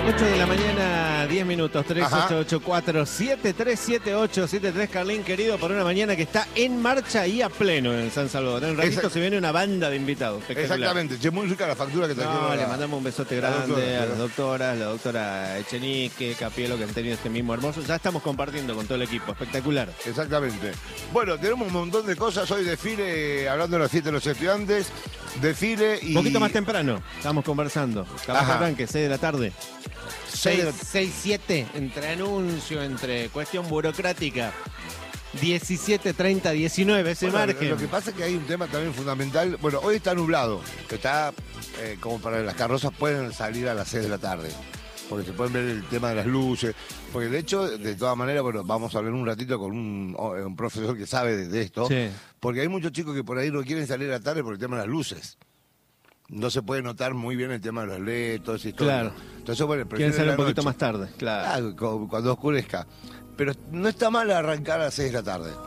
8 de la mañana, 10 minutos, 3884-7378-73, Carlín, querido, por una mañana que está en marcha y a pleno en San Salvador. En ratito se viene una banda de invitados. Exactamente, es muy rica la factura que trajeron. No, le mandamos un besote grande a las doctoras, la doctora Echenique, Capielo, que han tenido este mismo hermoso. Ya estamos compartiendo con todo el equipo, espectacular. Exactamente. Bueno, tenemos un montón de cosas. Hoy desfile, hablando de la fiesta de los estudiantes, desfile y... Un poquito más temprano, estamos conversando. Capaz arranque, 6 de la tarde. 6, 7, entre anuncio, entre cuestión burocrática. 17, 30, 19, ese margen. Lo que pasa es que hay un tema también fundamental. Bueno, hoy está nublado, está como para las carrozas pueden salir a las 6 de la tarde, porque se pueden ver el tema de las luces. Porque de hecho, de todas maneras, bueno, vamos a hablar un ratito con un profesor que sabe de esto. Sí. Porque hay muchos chicos que por ahí no quieren salir a la tarde por el tema de las luces. No se puede notar muy bien el tema de los LED, todo esa historia. Claro. Entonces, bueno, Quieren salir un poquito noche. más tarde, claro. Cuando oscurezca. Pero no está mal arrancar a las 6 de la tarde.